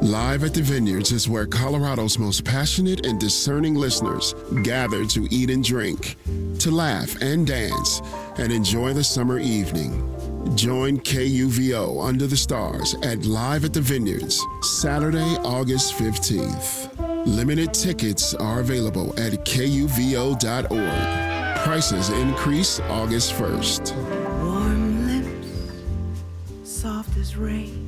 Live at the Vineyards is where Colorado's most passionate and discerning listeners gather to eat and drink, to laugh and dance, and enjoy the summer evening. Join KUVO Under the Stars at Live at the Vineyards, Saturday, August 15th. Limited tickets are available at KUVO.org. Prices increase August 1st. Warm lips, soft as rain.